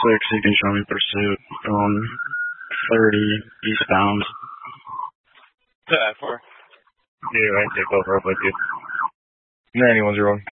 you can show me pursuit on 30 eastbound. Yeah, 4. Yeah, I take over with you. 9101.